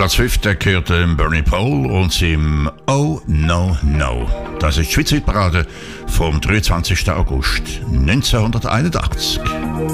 Platz 5, der gehört Bernie Paul und seinem Oh No No. Das ist die Schweizer Hitparade vom 23. August 1981.